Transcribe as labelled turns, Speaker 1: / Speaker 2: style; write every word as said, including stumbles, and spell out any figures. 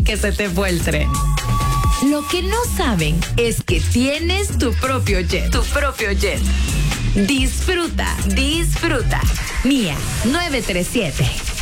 Speaker 1: que se te fue el tren. Lo que no saben es que tienes tu propio jet. Tu propio jet. Disfruta, disfruta. Mía, nueve tres siete.